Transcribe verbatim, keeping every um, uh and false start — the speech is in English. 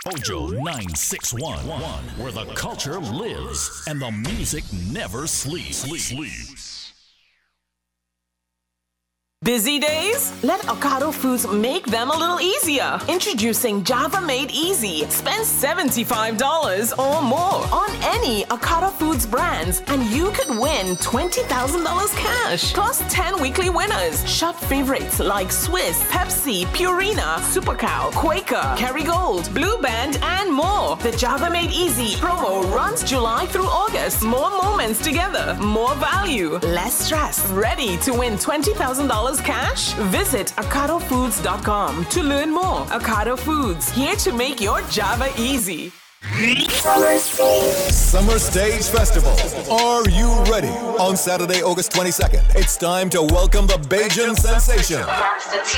Mojo nine six one, where the culture lives and the music never sleeps. sleeps. Busy days? Let Ocado Foods make them a little easier. Introducing Java Made Easy. Spend seventy-five dollars or more on any Ocado Foods brands and you could win twenty thousand dollars cash. Plus ten weekly winners. Shop favorites like Swiss, Pepsi, Purina, Super Cow, Quaker, Kerrygold, Blue Band, and more. The Java Made Easy promo runs July through August. More moments together. More value. Less stress. Ready to win twenty thousand dollars cash? Visit ocado foods dot com to learn more. Ocado Foods, here to make your Java easy. Summer Stage. Summer Stage Festival. Are you ready? On Saturday, August twenty-second, it's time to welcome the Bajan sensation.